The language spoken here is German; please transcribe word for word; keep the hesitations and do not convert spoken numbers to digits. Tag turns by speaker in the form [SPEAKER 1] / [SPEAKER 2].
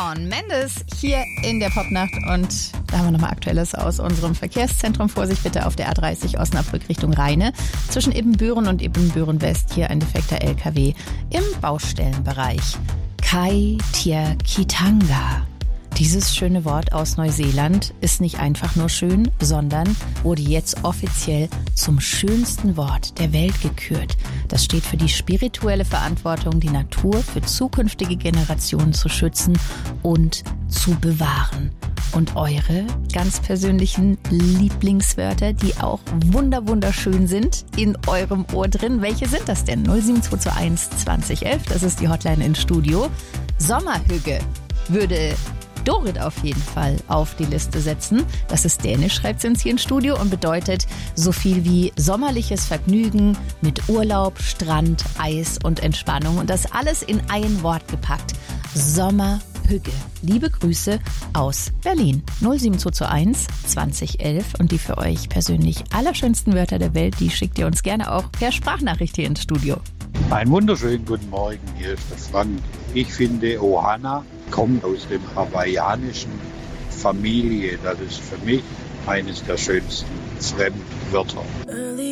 [SPEAKER 1] Shawn Mendes hier in der Popnacht und da haben wir nochmal Aktuelles aus unserem Verkehrszentrum. Vorsicht bitte auf der A dreißig Osnabrück Richtung Rheine. Zwischen Ibbenbüren und Ibbenbüren West hier ein defekter L K W im Baustellenbereich. Kai Tia Kitanga. Dieses schöne Wort aus Neuseeland ist nicht einfach nur schön, sondern wurde jetzt offiziell zum schönsten Wort der Welt gekürt. Das steht für die spirituelle Verantwortung, die Natur für zukünftige Generationen zu schützen und zu bewahren. Und eure ganz persönlichen Lieblingswörter, die auch wunder wunderschön sind, in eurem Ohr drin. Welche sind das denn? null sieben zwei zwei eins zwanzig elf, das ist die Hotline ins Studio. Sommerhügge würde Dorit auf jeden Fall auf die Liste setzen. Das ist dänisch, schreibt sie uns hier ins Studio und bedeutet so viel wie sommerliches Vergnügen mit Urlaub, Strand, Eis und Entspannung. Und das alles in ein Wort gepackt. Sommerhügge. Liebe Grüße aus Berlin. null sieben zwei zwei eins zwanzig elf und die für euch persönlich allerschönsten Wörter der Welt, die schickt ihr uns gerne auch per Sprachnachricht hier ins Studio.
[SPEAKER 2] Einen wunderschönen guten Morgen, hier ist der Frank. Ich finde, Ohana kommt aus dem hawaiianischen Familie. Das ist für mich eines der schönsten Fremdwörter.